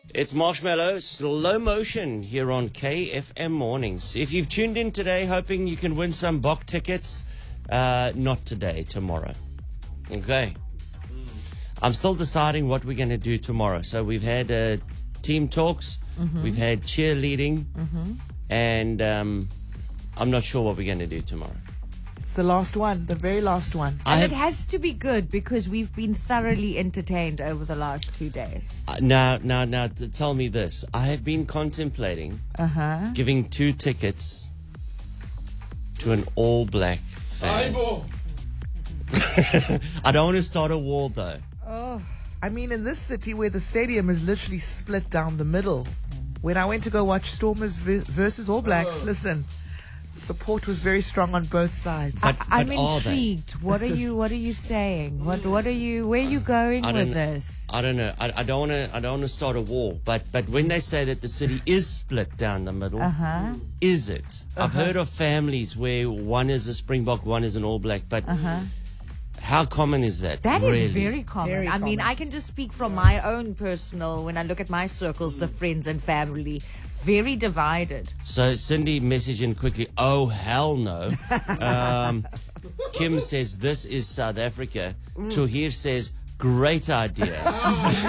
It's Marshmallow, slow motion here on KFM Mornings. If you've tuned in today hoping you can win some Bok tickets, not today, tomorrow. Okay. I'm still deciding what we're going to do tomorrow. So we've had team talks, we've had cheerleading, and I'm not sure what we're going to do tomorrow. It's the last one, the very last one. And it has to be good because we've been thoroughly entertained over the last 2 days. Now, tell me this. I have been contemplating giving 2 tickets to an all-black fan. I don't want to start a war, though. I mean, in this city where the stadium is literally split down the middle, when I went to go watch Stormers versus All Blacks, listen, support was very strong on both sides. I'm intrigued. What are you saying? Where are you going with this? I don't know. I don't want to start a war. But when they say that the city is split down the middle, is it? I've heard of families where one is a Springbok, one is an All Black. But how common is that? That really? is very common. I mean, I can just speak from my own personal. When I look at my circles, the friends and family. Very divided. So Cindy messaged in quickly, oh, hell no. Kim says, this is South Africa. Tuhir says, great idea. No,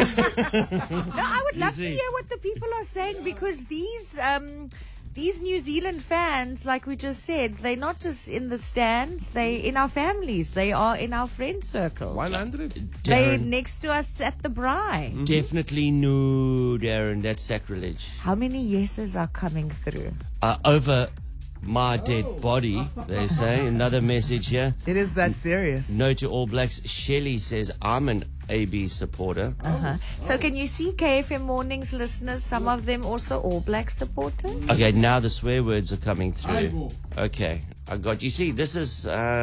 I would love to hear what the people are saying because these New Zealand fans, like we just said, they're not just in the stands, they're in our families. They are in our friend circles. 100. They're next to us at the braai. Definitely no, Darren. That's sacrilege. How many yeses are coming through? Over my dead body, they say. Another message here. It is that serious. No to All Blacks. Shelley says, I'm an AB supporter. So can you see KFM Mornings listeners, some of them also All Black supporters? Okay, now the swear words are coming through. Okay, I got you. See, this is...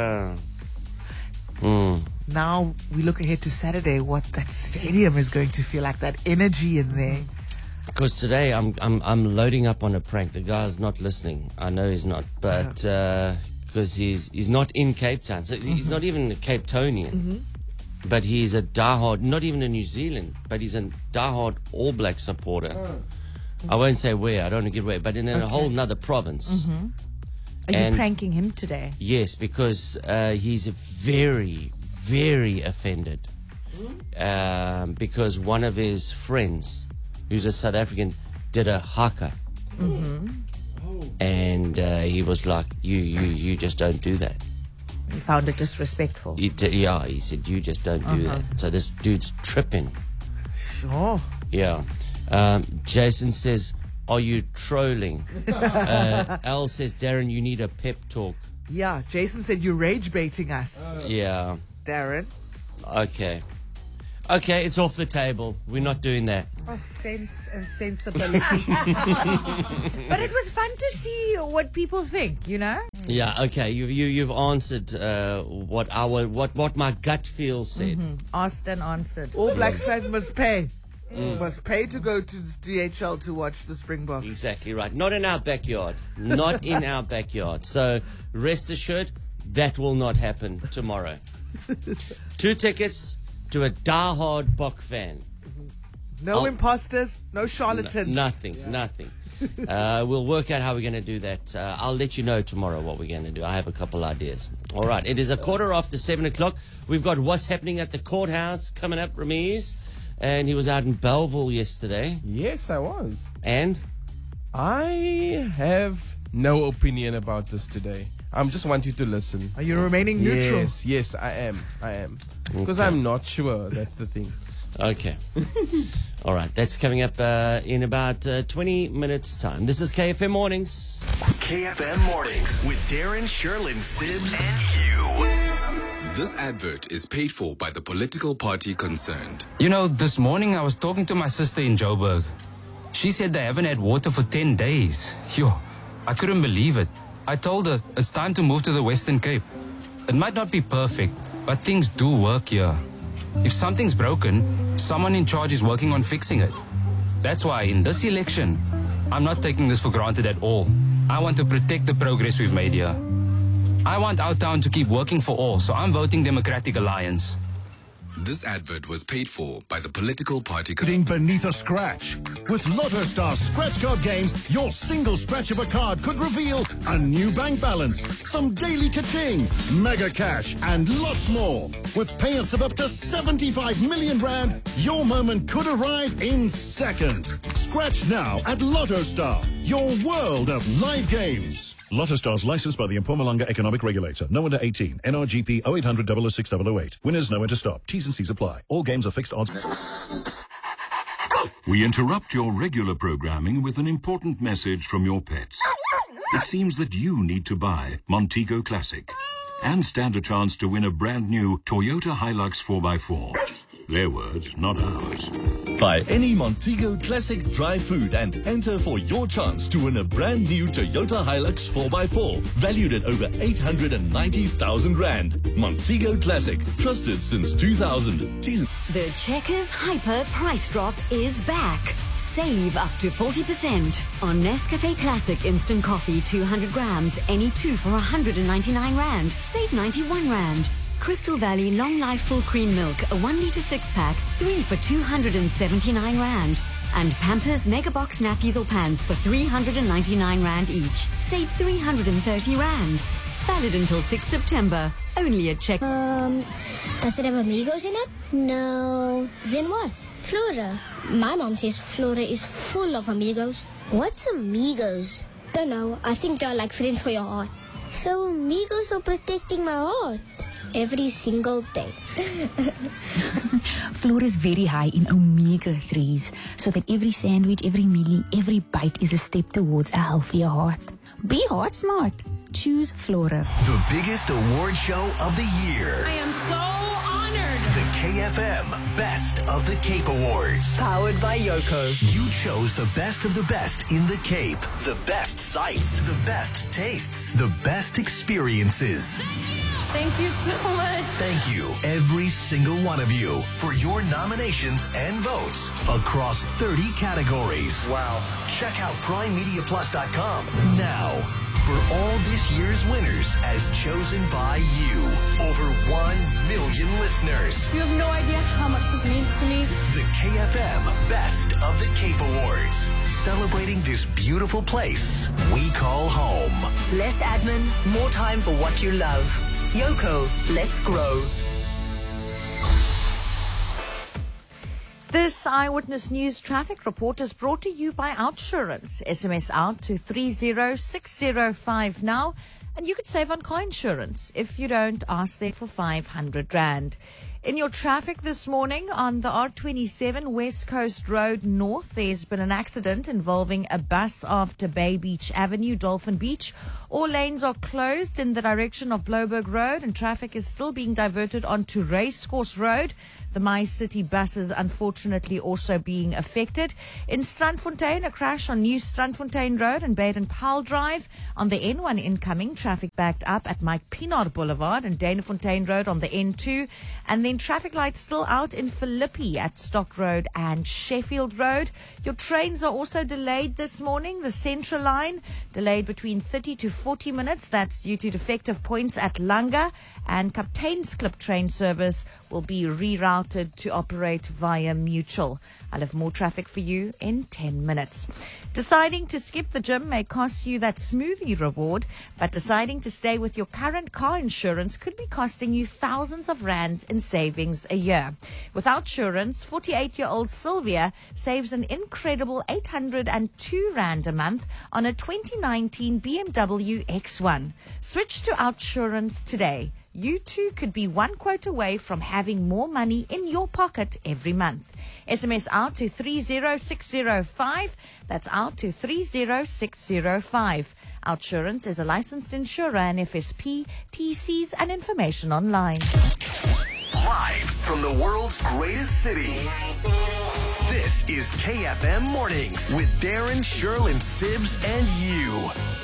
Now we look ahead to Saturday, what that stadium is going to feel like, that energy in there. Because today I'm loading up on a prank. The guy's not listening. I know he's not, but because he's not in Cape Town, so he's not even a Cape Townian. But he's a diehard, not even in New Zealand, but he's a diehard All Black supporter. I won't say where. I don't want to give away, but in a whole nother province. Are you pranking him today? Yes, because he's very, very offended because one of his friends, who's a South African, did a haka. And he was like, you just don't do that. He found it disrespectful. He said, you just don't do that. So this dude's tripping. Sure. Yeah. Jason says, are you trolling? Al says, Darren, you need a pep talk. Yeah, Jason said you're rage baiting us. Yeah. Darren. Okay, it's off the table. We're not doing that. Oh, sense and sensibility. But it was fun to see what people think, you know? Yeah, okay. You've answered what my gut feel said. Asked and answered. All Blacks fans must pay. Must pay to go to DHL to watch the Springboks. Exactly right. Not in our backyard. Not in our backyard. So rest assured, that will not happen tomorrow. 2 tickets to a diehard Bok fan. No imposters, no charlatans. Nothing. We'll work out how we're going to do that. I'll let you know tomorrow what we're going to do. I have a couple ideas. All right. It is 7:15. We've got what's happening at the courthouse coming up, Ramiz. And he was out in Belleville yesterday. Yes, I was. And? I have no opinion about this today. I just want you to listen. Are you remaining neutral? Yes, I am. Because I'm not sure. That's the thing. Okay. All right. That's coming up in about 20 minutes' time. This is KFM Mornings. KFM Mornings with Darren, Sherlyn, Sims, and Hugh. This advert is paid for by the political party concerned. You know, this morning I was talking to my sister in Joburg. She said they haven't had water for 10 days. Yo, I couldn't believe it. I told her it's time to move to the Western Cape. It might not be perfect, but things do work here. If something's broken, someone in charge is working on fixing it. That's why in this election, I'm not taking this for granted at all. I want to protect the progress we've made here. I want our town to keep working for all, so I'm voting Democratic Alliance. This advert was paid for by the political party. Beneath a scratch. With Lotto Star scratch card games, your single scratch of a card could reveal a new bank balance, some daily ka-ching, mega cash, and lots more. With payouts of up to 75 million rand, your moment could arrive in seconds. Scratch now at Lotto Star, your world of live games. Lotto Stars licensed by the Mpumalanga Economic Regulator. No under 18. NRGP 0800 006 008. Winners know when to stop. T's and C's apply. All games are fixed odds. We interrupt your regular programming with an important message from your pets. It seems that you need to buy Montego Classic and stand a chance to win a brand new Toyota Hilux 4x4. Their words, not ours. Buy any Montego Classic dry food and enter for your chance to win a brand new Toyota Hilux 4x4 valued at over 890,000 rand. Montego Classic, trusted since 2000. The Checkers Hyper Price Drop is back. Save up to 40% on Nescafe Classic Instant Coffee 200 grams, any two for 199 rand. Save 91 rand. Crystal Valley Long Life Full Cream Milk, a 1 litre 6-pack, 3 for 279 rand. And Pampers Mega Box nappies or pants for 399 rand each. Save 330 rand. Valid until 6 September. Only at Check. Does it have amigos in it? No. Then what? Flora. My mom says Flora is full of amigos. What's amigos? Don't know. I think they're like friends for your heart. So amigos are protecting my heart every single day. Flora is very high in omega-3s, so that every sandwich, every mealie, every bite is a step towards a healthier heart. Be heart smart. Choose Flora. The biggest award show of the year. I am so honored. The KFM Best of the Cape Awards. Powered by Yoko. You chose the best of the best in the Cape. The best sights, the best tastes, the best experiences. Thank you so much. Thank you, every single one of you, for your nominations and votes across 30 categories. Wow. Check out PrimeMediaPlus.com now for all this year's winners as chosen by you. Over 1 million listeners. You have no idea how much this means to me. The KFM Best of the Cape Awards. Celebrating this beautiful place we call home. Less admin, more time for what you love. Yoko, let's grow. This Eyewitness News traffic report is brought to you by Outsurance. SMS out to 30605 now, and you could save on car insurance. If you don't, ask there for 500 rand. In your traffic this morning on the R27 West Coast Road North, there's been an accident involving a bus after Bay Beach Avenue, Dolphin Beach. All lanes are closed in the direction of Bloberg Road, and traffic is still being diverted onto Racecourse Road. The My City buses, unfortunately, also being affected. In Strandfontein, a crash on New Strandfontein Road and Baden-Powell Drive. On the N1 incoming, traffic backed up at Mike Pienaar Boulevard and Danafontein Road on the N2. And then traffic lights still out in Philippi at Stock Road and Sheffield Road. Your trains are also delayed this morning. The Central Line delayed between 30 to 40 minutes. That's due to defective points at Langa. And Captain's Clip train service will be rerouted to operate via Mutual. I'll have more traffic for you in 10 minutes. Deciding to skip the gym may cost you that smoothie reward, but deciding to stay with your current car insurance could be costing you thousands of rands in savings a year. With Outsurance, 48-year-old Sylvia saves an incredible 802 rand a month on a 2019 BMW X1. Switch to Outsurance today. You too could be one quote away from having more money in your pocket every month. SMS out to 30605. That's out to 30605. Outsurance is a licensed insurer and FSP, TCs and information online. Live from the world's greatest city. This is KFM Mornings with Darren, Shirl, and Sibs and you.